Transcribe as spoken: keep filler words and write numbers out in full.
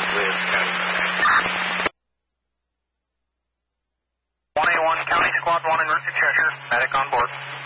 with County nine. one A one County Squad one, emergency Cheshire, medic on board.